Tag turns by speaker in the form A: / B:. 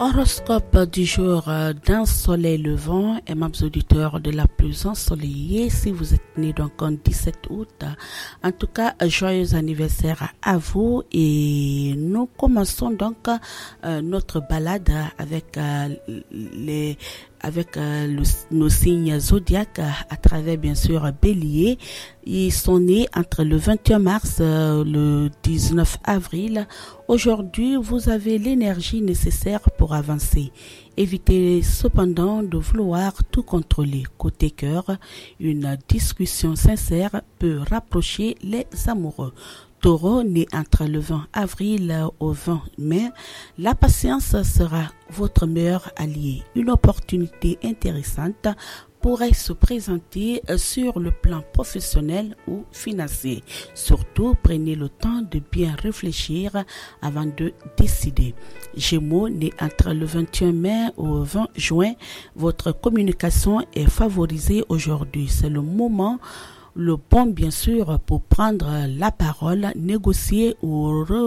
A: Horoscope du jour d'un soleil levant, aimables auditeurs de la plus ensoleillée, si vous êtes né donc en 17 août, en tout cas, joyeux anniversaire à vous et nous commençons donc notre balade avec nos signes zodiaques à travers bien sûr Bélier. Ils sont nés entre le 21 mars et le 19 avril. Aujourd'hui, vous avez l'énergie nécessaire pour avancer. Évitez cependant de vouloir tout contrôler. Côté cœur, une discussion sincère peut rapprocher les amoureux. Taureau, né entre le 20 avril au 20 mai, la patience sera votre meilleur allié. Une opportunité intéressante pourrait se présenter sur le plan professionnel ou financier. Surtout, prenez le temps de bien réfléchir avant de décider. Gémeaux, né entre le 21 mai au 20 juin, votre communication est favorisée aujourd'hui. C'est le moment le bon bien sûr pour prendre la parole, négocier ou